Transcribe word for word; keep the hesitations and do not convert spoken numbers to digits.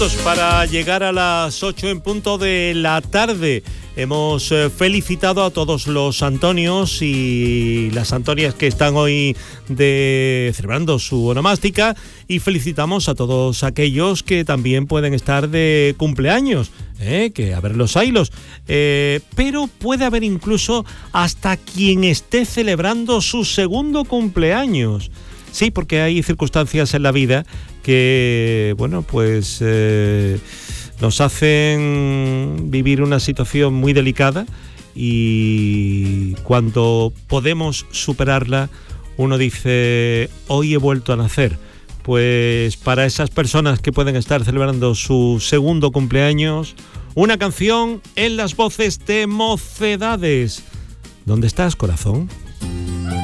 Para llegar a las ocho en punto de la tarde. Hemos eh, felicitado a todos los Antonios y las Antonias que están hoy de, celebrando su onomástica, y felicitamos a todos aquellos que también pueden estar de cumpleaños, eh, que a ver los haylos, eh, pero puede haber incluso hasta quien esté celebrando su segundo cumpleaños. Sí, porque hay circunstancias en la vida que, bueno, pues eh, nos hacen vivir una situación muy delicada, y cuando podemos superarla, uno dice, hoy he vuelto a nacer. Pues para esas personas que pueden estar celebrando su segundo cumpleaños, una canción en las voces de Mocedades. ¿Dónde estás, corazón?